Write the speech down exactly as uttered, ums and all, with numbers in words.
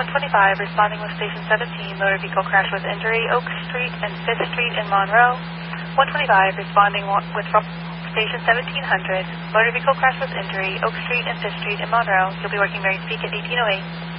one twenty-five, responding with Station seventeen, motor vehicle crash with injury, Oak Street and fifth Street in Monroe. one twenty-five, responding with Station seventeen hundred, motor vehicle crash with injury, Oak Street and fifth Street in Monroe. You'll be working Mary Speak at eighteen oh eight.